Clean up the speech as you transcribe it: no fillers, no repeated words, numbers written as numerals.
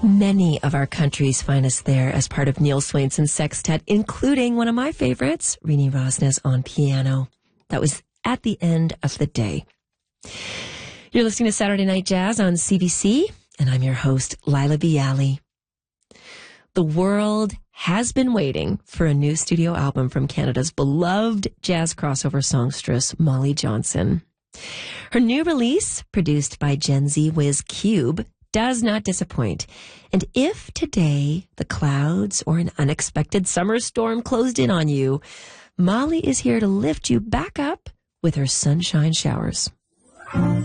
Many of our country's finest there as part of Neil Swainson's sextet, including one of my favorites, Rini Rosnes on piano. That was At the End of the Day. You're listening to Saturday Night Jazz on CBC, and I'm your host, Lila Bialy. The world has been waiting for a new studio album from Canada's beloved jazz crossover songstress, Molly Johnson. Her new release, produced by Gen Z Whiz Cube, does not disappoint. And if today the clouds or an unexpected summer storm closed in on you, Molly is here to lift you back up with her sunshine showers.